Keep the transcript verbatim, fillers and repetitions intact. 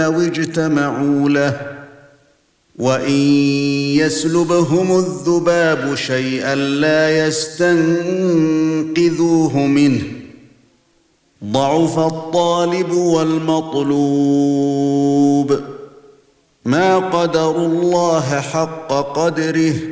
واجتمعوا له وإن يسلبهم الذباب شيئا لا يستنقذوه منه ضعف الطالب والمطلوب ما قدروا الله حق قدره